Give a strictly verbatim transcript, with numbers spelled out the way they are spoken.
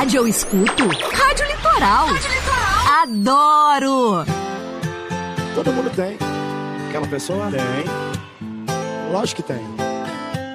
rádio eu escuto? Rádio Litoral. Rádio Litoral. Adoro! Todo mundo tem. Aquela pessoa? Tem. Lógico que tem.